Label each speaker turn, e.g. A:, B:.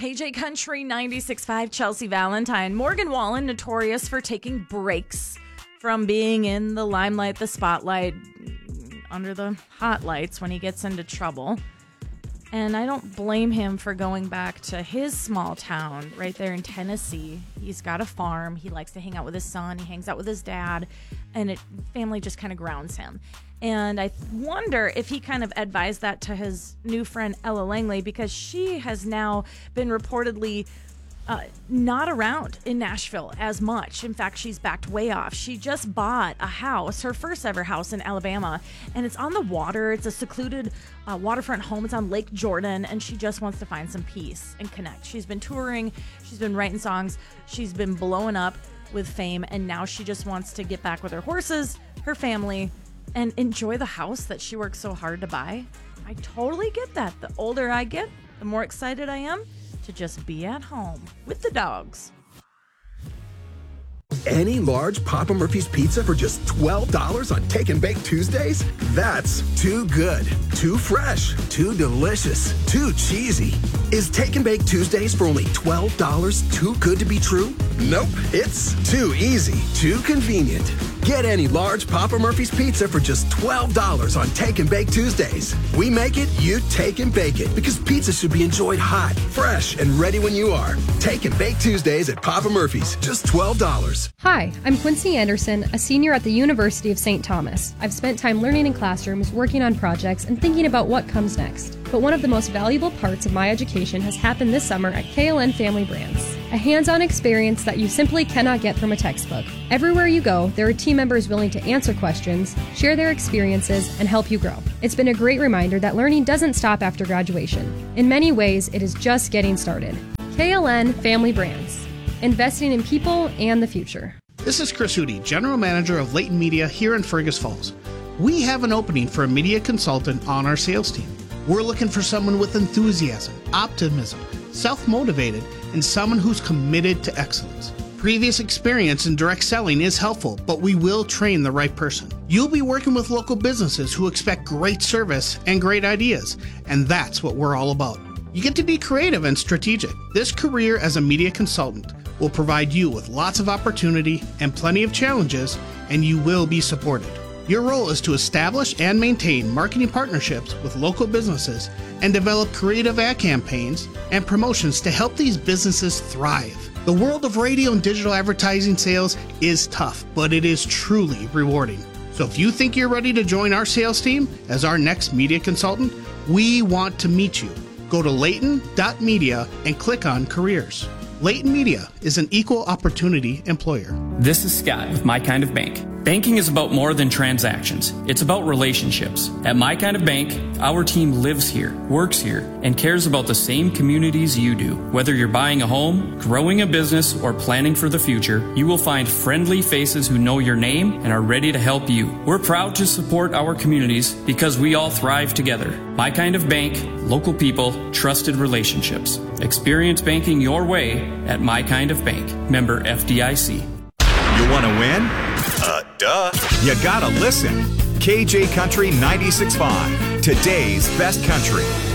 A: KJ Country 96.5, Chelsea Valentine. Morgan Wallen, notorious for taking breaks from being in the limelight, the spotlight, under the hot lights when he gets into trouble. And I don't blame him for going back to his small town right there in Tennessee. He's got a farm. He likes to hang out with his son. He hangs out with his dad. And family just kind of grounds him. And I wonder if he kind of advised that to his new friend, Ella Langley, because she has now been reportedly not around in Nashville as much. In fact, she's backed way off. She just bought a house, her first ever house in Alabama, and it's on the water. It's a secluded waterfront home. It's on Lake Jordan, and she just wants to find some peace and connect. She's been touring. She's been writing songs. She's been blowing up with fame, and now she just wants to get back with her horses, her family, and enjoy the house that she worked so hard to buy. I totally get that. The older I get, the more excited I am to just be at home with the dogs.
B: Any large Papa Murphy's pizza for just $12 on Take and Bake Tuesdays? That's too good, too fresh, too delicious, too cheesy. Is Take and Bake Tuesdays for only $12 too good to be true? Nope, it's too easy, too convenient. Get any large Papa Murphy's pizza for just $12 on Take and Bake Tuesdays. We make it, you take and bake it, because pizza should be enjoyed hot, fresh, and ready when you are. Take and Bake Tuesdays at Papa Murphy's, just $12.
C: Hi, I'm Quincy Anderson, a senior at the University of St. Thomas. I've spent time learning in classrooms, working on projects, and thinking about what comes next. But one of the most valuable parts of my education has happened this summer at KLN Family Brands. A hands-on experience that you simply cannot get from a textbook. Everywhere you go, there are team members willing to answer questions, share their experiences, and help you grow. It's been a great reminder that learning doesn't stop after graduation. In many ways, it is just getting started. KLN Family Brands. Investing in people and the future.
D: This is Chris Hootie, General Manager of Leighton Media here in Fergus Falls. We have an opening for a media consultant on our sales team. We're looking for someone with enthusiasm, optimism, self-motivated, and someone who's committed to excellence. Previous experience in direct selling is helpful, but we will train the right person. You'll be working with local businesses who expect great service and great ideas, and that's what we're all about. You get to be creative and strategic. This career as a media consultant will provide you with lots of opportunity and plenty of challenges, and you will be supported. Your role is to establish and maintain marketing partnerships with local businesses and develop creative ad campaigns and promotions to help these businesses thrive. The world of radio and digital advertising sales is tough, but it is truly rewarding. So if you think you're ready to join our sales team as our next media consultant, we want to meet you. Go to Leighton.media and click on careers. Leighton Media is an equal opportunity employer.
E: This is Scott with My Kind of Bank. Banking is about more than transactions. It's about relationships. At My Kind of Bank, our team lives here, works here, and cares about the same communities you do. Whether you're buying a home, growing a business, or planning for the future, you will find friendly faces who know your name and are ready to help you. We're proud to support our communities because we all thrive together. My Kind of Bank, local people, trusted relationships. Experience banking your way at My Kind of Bank. Member FDIC.
F: You want to win? Duh. You gotta listen. KJ Country 96.5, today's best country.